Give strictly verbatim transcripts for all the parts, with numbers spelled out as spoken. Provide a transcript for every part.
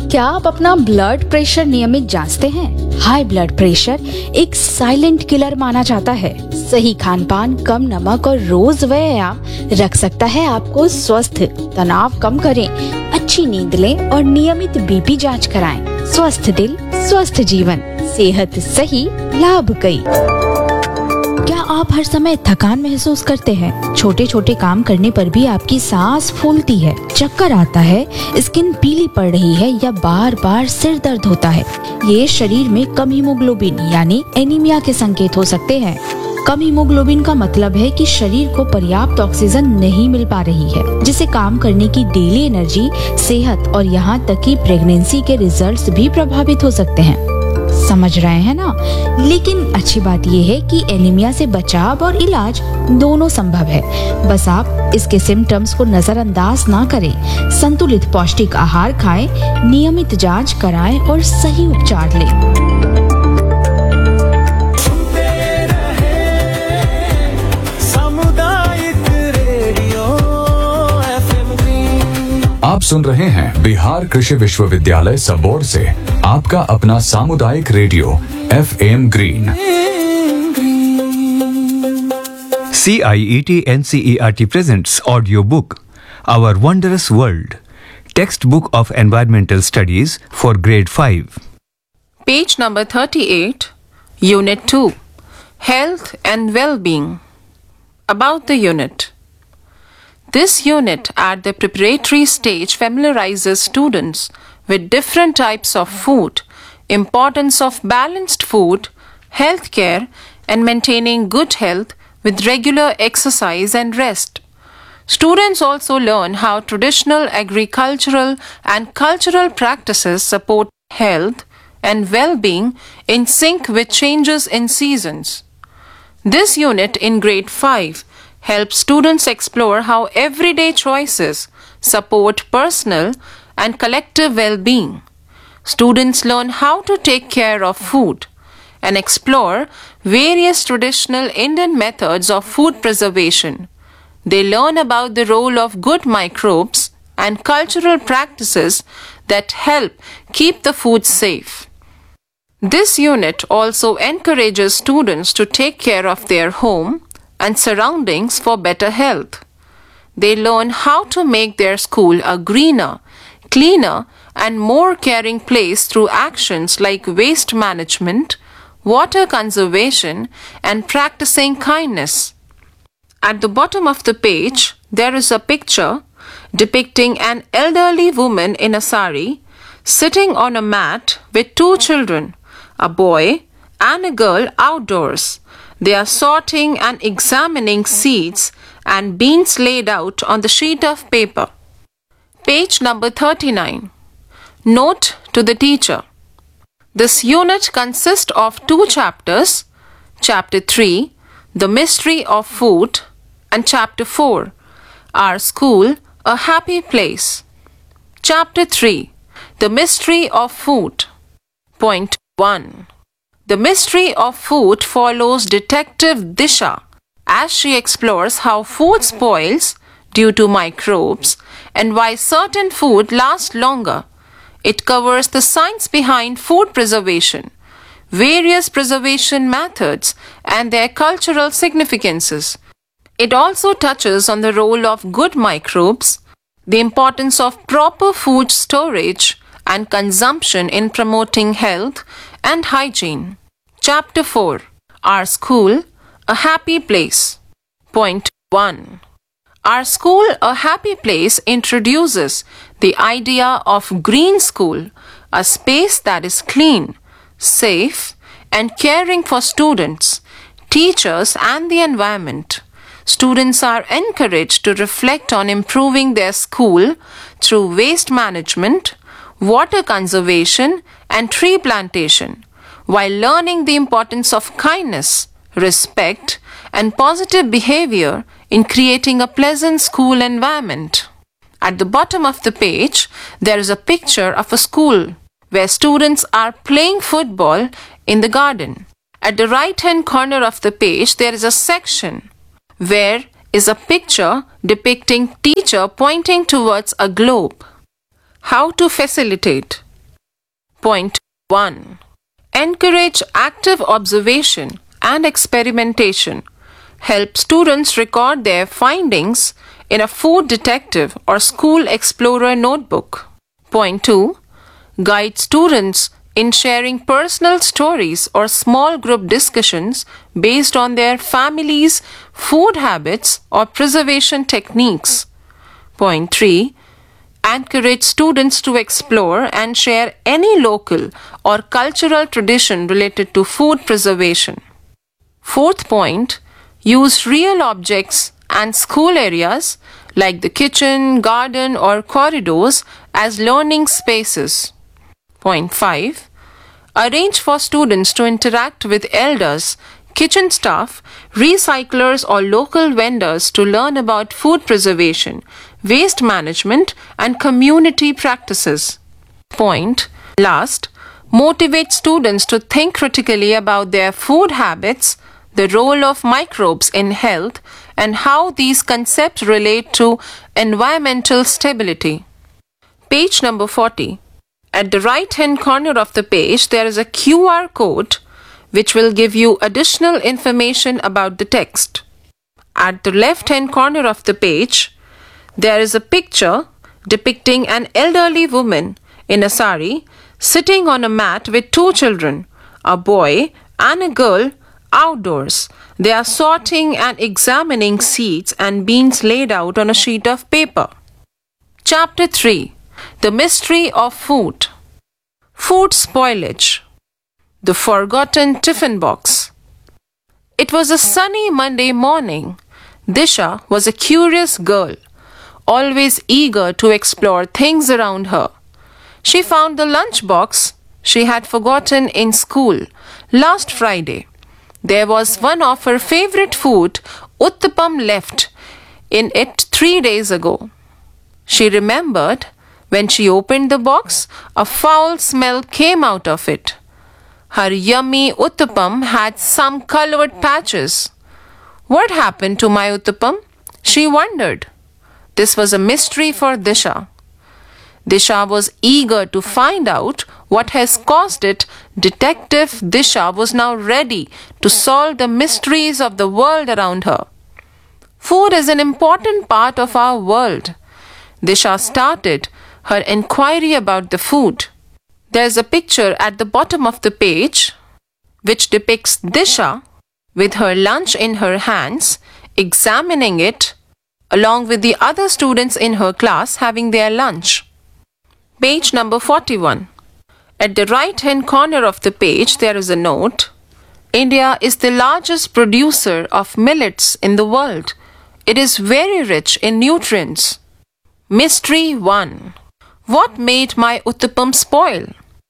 क्या आप अपना ब्लड प्रेशर नियमित जांचते हैं? हाई ब्लड प्रेशर एक साइलेंट किलर माना जाता है। सही खान पान, कम नमक और रोज व्यायाम रख सकता है आपको स्वस्थ। तनाव कम करें, अच्छी नींद लें और नियमित बीपी जांच कराएं। स्वस्थ दिल, स्वस्थ जीवन, सेहत सही, लाभ कई। क्या आप हर समय थकान महसूस करते हैं? छोटे छोटे काम करने पर भी आपकी सांस फूलती है, चक्कर आता है, स्किन पीली पड़ रही है या बार बार सिर दर्द होता है? ये शरीर में कम हीमोग्लोबिन यानी एनीमिया के संकेत हो सकते हैं। कम हीमोग्लोबिन का मतलब है कि शरीर को पर्याप्त ऑक्सीजन नहीं मिल पा रही है, जिससे काम करने की डेली एनर्जी, सेहत और यहाँ तक कि प्रेगनेंसी के रिजल्ट्स भी प्रभावित हो सकते हैं। समझ रहे हैं ना? लेकिन अच्छी बात यह है कि एनीमिया से बचाव और इलाज दोनों संभव है। बस आप इसके सिम्टम्स को नजरअंदाज ना करें। संतुलित पौष्टिक आहार खाएं, नियमित जांच कराएं और सही उपचार लें। आप सुन रहे हैं बिहार कृषि विश्वविद्यालय सबौर से आपका अपना सामुदायिक radio F M green. C I E T N C E R T presents audiobook Our Wondrous World, textbook of environmental studies for grade five. Page number thirty-eight, Unit two, Health and Well-being. About the unit. This unit at the preparatory stage familiarizes students with different types of food, importance of balanced food, healthcare, and maintaining good health with regular exercise and rest. Students also learn how traditional agricultural and cultural practices support health and well-being in sync with changes in seasons. This unit in grade five helps students explore how everyday choices support personal and collective well-being. Students learn how to take care of food and explore various traditional Indian methods of food preservation. They learn about the role of good microbes and cultural practices that help keep the food safe. This unit also encourages students to take care of their home and surroundings for better health. They learn how to make their school a greener, cleaner, and more caring place through actions like waste management, water conservation, and practicing kindness. At the bottom of the page, there is a picture depicting an elderly woman in a sari sitting on a mat with two children, a boy and a girl outdoors. They are sorting and examining seeds and beans laid out on the sheet of paper. Page number thirty-nine. Note to the teacher. This unit consists of two chapters, Chapter three, The Mystery of Food, and Chapter four, Our School, A Happy Place. Chapter three, The Mystery of Food. Point one. The mystery of food follows Detective Disha as she explores how food spoils due to microbes and why certain food lasts longer. It covers the science behind food preservation, various preservation methods, and their cultural significances. It also touches on the role of good microbes, the importance of proper food storage and consumption in promoting health and hygiene. Chapter four, Our School, A Happy Place. Point one. Our School, A Happy Place introduces the idea of green school, a space that is clean, safe, and caring for students, teachers, and the environment. Students are encouraged to reflect on improving their school through waste management, water conservation, and tree plantation, while learning the importance of kindness, respect, and positive behavior in creating a pleasant school environment. At the bottom of the page, there is a picture of a school where students are playing football in the garden. At the right-hand corner of the page, there is a section where is a picture depicting teacher pointing towards a globe. How to facilitate. Point one. Encourage active observation and experimentation. Help students record their findings in a food detective or school explorer notebook. Point two. Guide students in sharing personal stories or small group discussions based on their family's food habits or preservation techniques. Point three. Encourage students to explore and share any local or cultural tradition related to food preservation. Fourth point. Use real objects and school areas like the kitchen, garden, or corridors as learning spaces. Point five. Arrange for students to interact with elders, kitchen staff, recyclers, or local vendors to learn about food preservation, waste management, and community practices. Point. Last, motivate students to think critically about their food habits, the role of microbes in health, and how these concepts relate to environmental stability. Page number forty. At the right-hand corner of the page, there is a Q R code which will give you additional information about the text. At the left-hand corner of the page, there is a picture depicting an elderly woman in a sari sitting on a mat with two children, a boy and a girl, outdoors. They are sorting and examining seeds and beans laid out on a sheet of paper. Chapter three. The Mystery of Food. Food Spoilage. The Forgotten Tiffin Box. It was a sunny Monday morning. Disha was a curious girl, always eager to explore things around her. She found the lunch box she had forgotten in school last Friday. There was one of her favorite food, uttapam, left in it three days ago. She remembered when she opened the box, a foul smell came out of it. Her yummy uttapam had some colored patches. What happened to my uttapam? She wondered. This was a mystery for Disha. Disha was eager to find out what has caused it. Detective Disha was now ready to solve the mysteries of the world around her. Food is an important part of our world. Disha started her inquiry about the food. There is a picture at the bottom of the page which depicts Disha with her lunch in her hands, examining it, along with the other students in her class having their lunch. Page number forty-one. At the right-hand corner of the page, there is a note. India is the largest producer of millets in the world. It is very rich in nutrients. Mystery one. What made my uttapam spoil?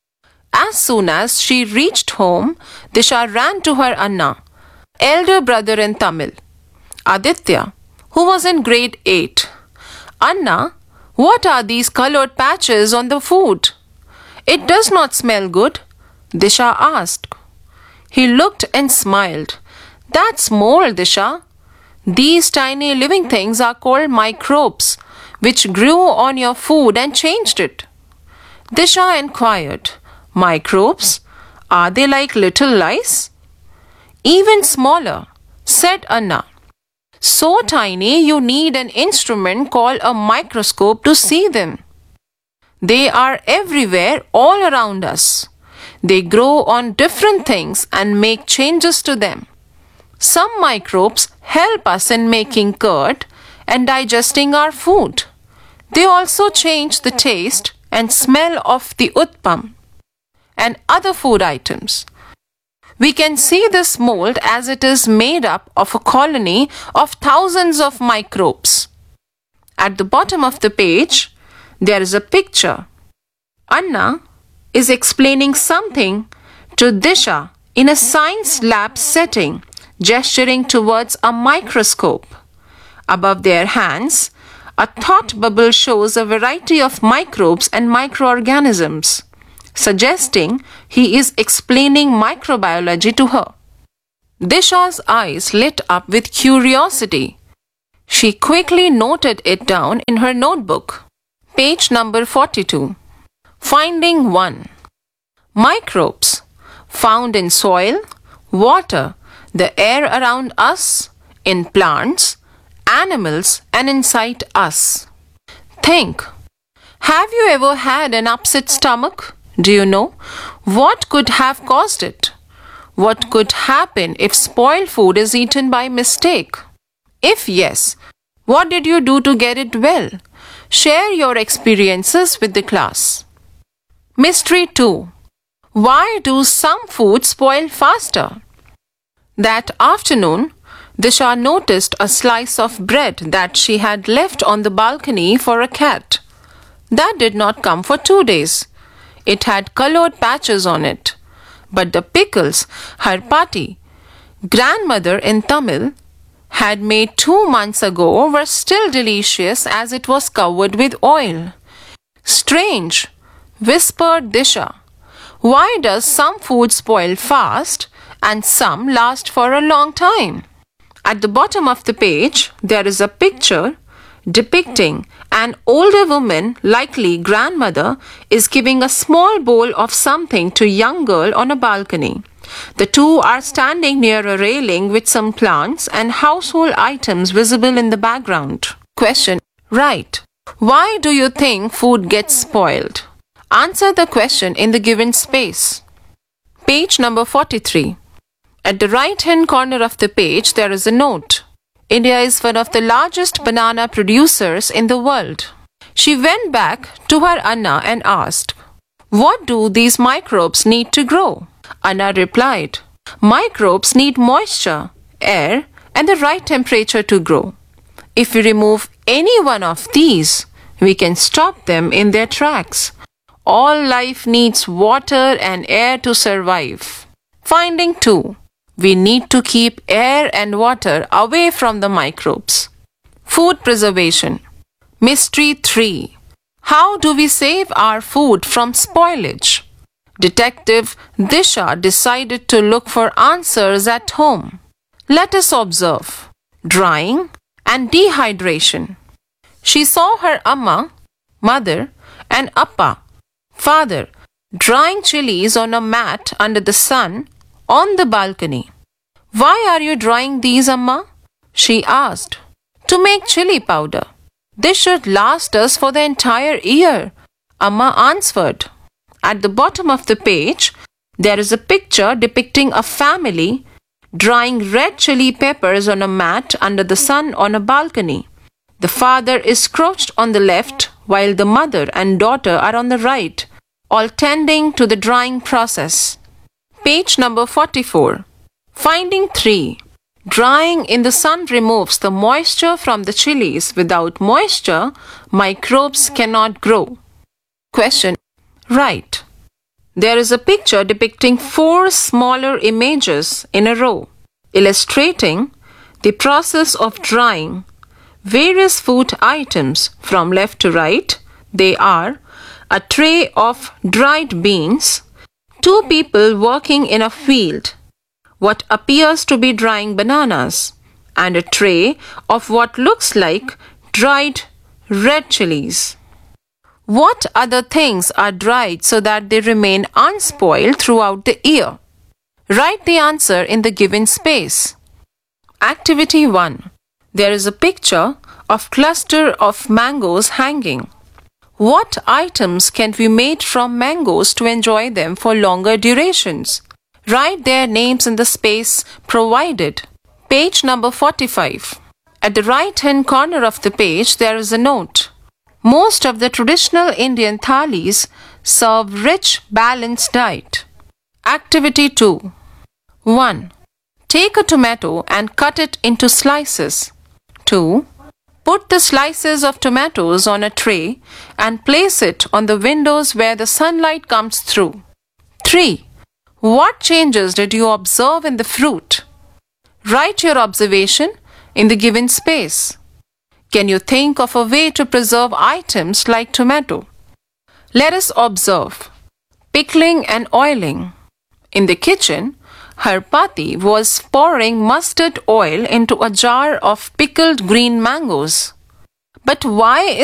As soon as she reached home, Disha ran to her Anna, elder brother in Tamil, Aditya, who was in grade eight. Anna, what are these colored patches on the food? It does not smell good, Disha asked. He looked and smiled. That's mold, Disha. These tiny living things are called microbes, which grew on your food and changed it. Disha inquired, Microbes? Are they like little lice? Even smaller, said Anna. So tiny you need an instrument called a microscope to see them. They are everywhere, all around us. They grow on different things and make changes to them. Some microbes help us in making curd and digesting our food. They also change the taste and smell of the uttapam and other food items. We can see this mold as it is made up of a colony of thousands of microbes. At the bottom of the page, there is a picture. Anna is explaining something to Disha in a science lab setting, gesturing towards a microscope. Above their hands, a thought bubble shows a variety of microbes and microorganisms, suggesting he is explaining microbiology to her. Disha's eyes lit up with curiosity. She quickly noted it down in her notebook. Page number forty-two. Finding one. Microbes found in soil, water, the air around us, in plants, animals, and inside us. Think. Have you ever had an upset stomach? Do you know what could have caused it? What could happen if spoiled food is eaten by mistake? If yes, what did you do to get it well? Share your experiences with the class. Mystery two. Why do some foods spoil faster? That afternoon, Disha noticed a slice of bread that she had left on the balcony for a cat. That did not come for two days. It had colored patches on it. But the pickles her Pati, grandmother in Tamil, had made two months ago were still delicious as it was covered with oil. Strange, whispered Disha. Why does some food spoil fast and some last for a long time? At the bottom of the page, there is a picture depicting an older woman, likely grandmother, is giving a small bowl of something to a young girl on a balcony. The two are standing near a railing with some plants and household items visible in the background. Question. Right. Why do you think food gets spoiled? Answer the question in the given space. Page number forty-three. At the right-hand corner of the page, there is a note. India is one of the largest banana producers in the world. She went back to her Anna and asked, what do these microbes need to grow? Anna replied, microbes need moisture, air, and the right temperature to grow. If we remove any one of these, we can stop them in their tracks. All life needs water and air to survive. Finding two. We need to keep air and water away from the microbes. Food preservation. Mystery three. How do we save our food from spoilage? Detective Disha decided to look for answers at home. Let us observe. Drying and dehydration. She saw her Amma, mother, and Appa, father, drying chilies on a mat under the sun on the balcony. Why are you drying these, Amma? She asked. To make chili powder. This should last us for the entire year, Amma answered. At the bottom of the page, there is a picture depicting a family drying red chili peppers on a mat under the sun on a balcony. The father is crouched on the left while the mother and daughter are on the right, all tending to the drying process. Page number forty-four. Finding three. Drying in the sun removes the moisture from the chilies. Without moisture, microbes cannot grow. Question. Right. There is a picture depicting four smaller images in a row, illustrating the process of drying various food items from left to right. They are a tray of dried beans, two people working in a field, what appears to be drying bananas, and a tray of what looks like dried red chilies. What other things are dried so that they remain unspoiled throughout the year? Write the answer in the given space. Activity one. There is a picture of cluster of mangoes hanging. What items can be made from mangoes to enjoy them for longer durations? Write their names in the space provided. Page number forty-five. At the right-hand corner of the page, there is a note. Most of the traditional Indian thalis serve rich, balanced diet. Activity two. one. Take a tomato and cut it into slices. two. Put the slices of tomatoes on a tray and place it on the windows where the sunlight comes through. three. What changes did you observe in the fruit? Write your observation in the given space. Can you think of a way to preserve items like tomato? Let us observe. Pickling and oiling. In the kitchen, her Pati was pouring mustard oil into a jar of pickled green mangoes. But why